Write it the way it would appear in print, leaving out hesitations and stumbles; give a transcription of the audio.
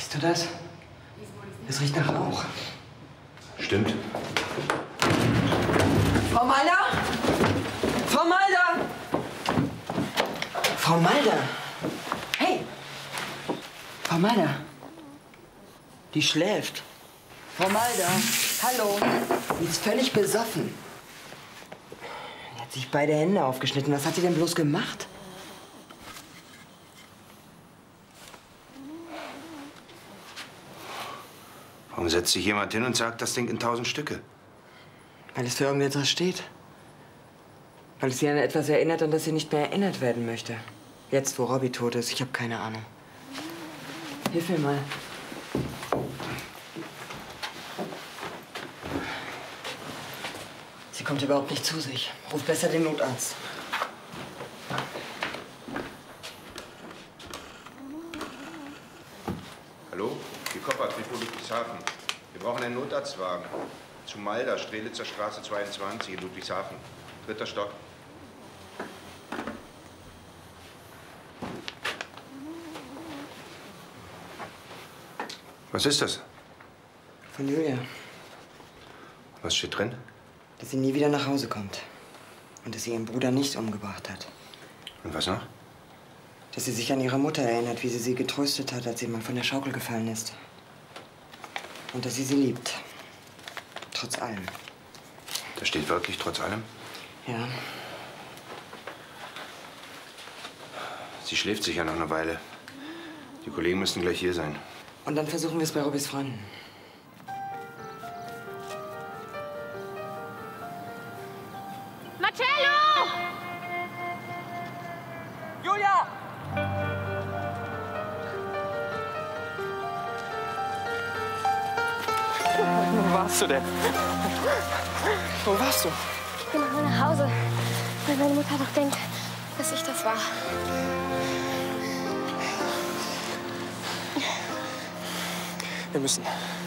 Siehst du das? Es riecht nach Rauch. Stimmt. Frau Malder! Frau Malder! Frau Malder! Hey! Frau Malder! Die schläft. Frau Malder! Hallo! Die ist völlig besoffen. Die hat sich beide Hände aufgeschnitten. Was hat sie denn bloß gemacht? Warum setzt sich jemand hin und sagt das Ding in 1000 Stücke? Weil es für irgendetwas steht. Weil es sie an etwas erinnert, an das sie nicht mehr erinnert werden möchte. Jetzt, wo Robby tot ist. Ich habe keine Ahnung. Hilf mir mal. Sie kommt überhaupt nicht zu sich. Ruf besser den Notarzt. Hallo? Die Kopper, Trifo Ludwigshafen. Wir brauchen einen Notarztwagen. Zu Malda, Strelitzer Straße 22 in Ludwigshafen. 3. Stock. Was ist das? Von Julia. Was steht drin? Dass sie nie wieder nach Hause kommt. Und dass sie ihren Bruder nicht umgebracht hat. Und was noch? Dass sie sich an ihre Mutter erinnert, wie sie getröstet hat, als sie mal von der Schaukel gefallen ist. Und dass sie liebt. Trotz allem. Das steht wirklich trotz allem? Ja. Sie schläft sicher noch eine Weile. Die Kollegen müssten gleich hier sein. Und dann versuchen wir es bei Robbys Freunden. Marcello! Julia! Wo warst du denn? Wo warst du? Ich bin nach Hause, weil meine Mutter doch denkt, dass ich das war. Wir müssen.